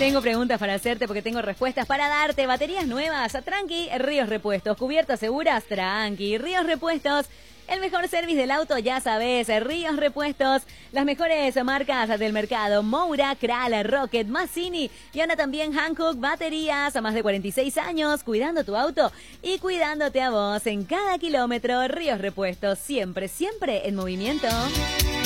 Tengo preguntas para hacerte porque tengo respuestas para darte. Baterías nuevas, tranqui, Ríos Repuestos. Cubiertas seguras, tranqui, Ríos Repuestos. El mejor service del auto, ya sabes, Ríos Repuestos. Las mejores marcas del mercado, Moura, Kral, Rocket, Mazzini y ahora también Hankook Baterías. A más de 46 años, cuidando tu auto y cuidándote a vos. En cada kilómetro, Ríos Repuestos, siempre, siempre en movimiento.